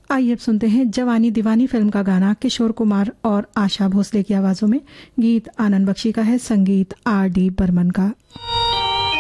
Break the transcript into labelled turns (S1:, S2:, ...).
S1: आइए अब सुनते हैं जवानी दीवानी फिल्म का गाना किशोर कुमार और आशा भोसले की आवाजों में। गीत आनंद बख्शी का है, संगीत आर डी बर्मन का।